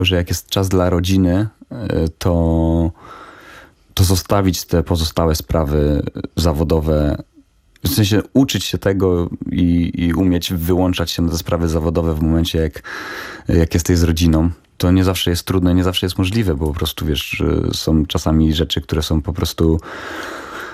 że jak jest czas dla rodziny, to zostawić te pozostałe sprawy zawodowe, w sensie uczyć się tego i umieć wyłączać się na te sprawy zawodowe w momencie, jak jesteś z rodziną. To nie zawsze jest trudne, nie zawsze jest możliwe, bo po prostu, wiesz, są czasami rzeczy, które są po prostu